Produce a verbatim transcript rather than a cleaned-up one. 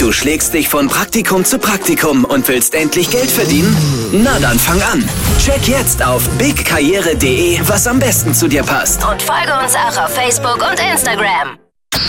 Du schlägst dich von Praktikum zu Praktikum und willst endlich Geld verdienen? Na dann fang an. Check jetzt auf big karriere punkt de, was am besten zu dir passt. Und folge uns auch auf Facebook und Instagram.